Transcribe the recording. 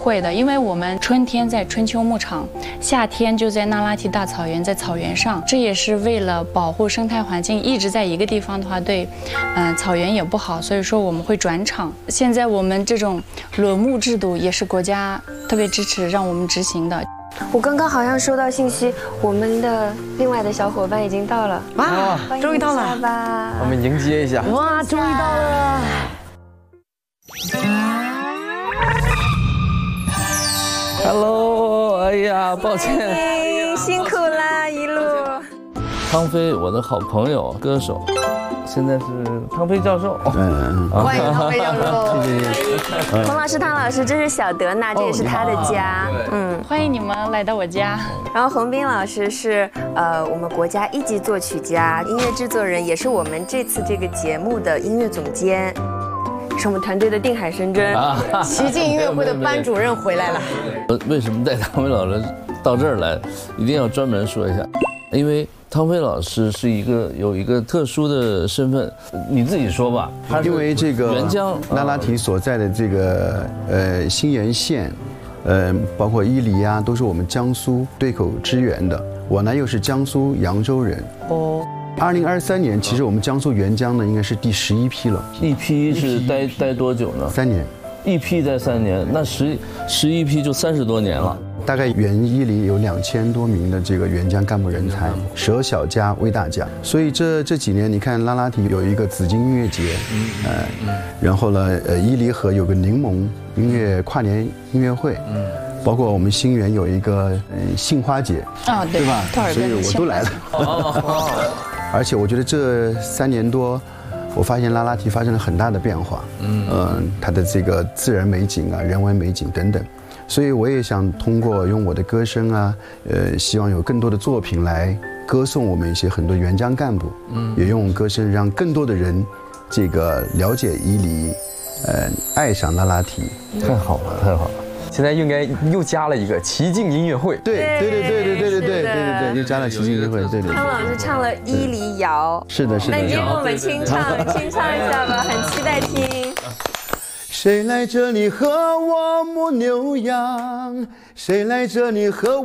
会的，因为我们春天在春秋牧场，夏天就在那拉提大草原，在草原上，这也是为了保护生态环境。一直在一个地方的话，对，草原也不好，所以说我们会转场。现在我们这种轮牧制度也是国家特别支持让我们执行的。 我刚刚好像收到信息，我们的另外的小伙伴已经到了。 哇，终于到了吧？ 我们迎接一下。 哇，终于到了。 Hello， 哎呀，抱歉， 辛苦啦，一路。 汤飞，我的好朋友，歌手，现在是汤飞教授。 欢迎汤飞教授。 谢谢。 洪老师、汤老师，这是小德娜，这也是他的家。 欢迎你们来到我家。 然后洪斌老师是我们国家1级作曲家、音乐制作人，也是我们这次这个节目的音乐总监。是我们团队的定海神针， 奇迹音乐会的班主任回来了。 为什么带汤飞老师到这儿来？一定要专门说一下，因为汤飞老师是有一个特殊的身份，你自己说吧。 因为这个沅江那拉提所在的这个新源县，包括伊犁啊，都是我们江苏对口支援的。我呢又是江苏扬州人。2023年，其实我们江苏沅江呢应该是第11批了。 一批是待多久呢 ？3年。 一批待3年，那11批就30多年了。 大概原伊犁有2000多名的这个沅江干部人才，舍小家为大家。所以这几年，你看拉提有一个紫荆音乐节，然后呢，伊犁河有个柠檬音乐跨年音乐会，包括我们新源有一个杏花节对吧？所以我都来了。而且我觉得这3年多，我发现拉提发生了很大的变化。它的这个自然美景啊、人文美景等等。所以我也想通过用我的歌声啊，希望有更多的作品来歌颂我们一些很多沅江干部，也用歌声让更多的人这个了解伊犁，爱上拉提。 太好了，太好了。 现在应该又加了一个奇境音乐会。 对，又加了奇境音乐会。对。 汤老师唱了伊犁谣。 是的。 那你给我们清唱一下吧，很期待听。 谁来这里和我牧牛羊？谁来这里和